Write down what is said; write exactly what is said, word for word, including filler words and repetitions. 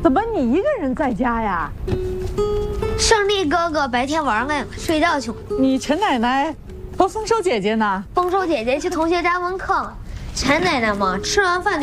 怎么你一个人在家呀？ 胜利哥哥白天玩累了，睡觉去了。 你陈奶奶和丰收姐姐呢？ 丰收姐姐去同学家问课了，陈奶奶嘛，吃完饭就